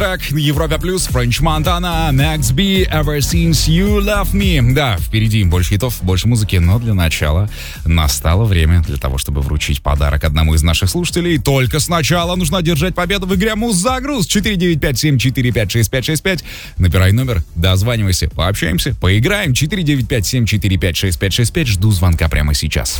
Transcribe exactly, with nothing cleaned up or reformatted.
Так, Европа Плюс, Френч Монтана, Max B, Ever Since You Love Me. Да, впереди больше хитов, больше музыки, но для начала настало время для того, чтобы вручить подарок одному из наших слушателей. Только сначала нужно одержать победу в игре Муз-загруз. четыре девять пять семь четыре пять шесть пять шесть пять. Набирай номер, дозванивайся, пообщаемся, поиграем. четыре девять пять семь четыре пять шесть пять шесть пять. Жду звонка прямо сейчас.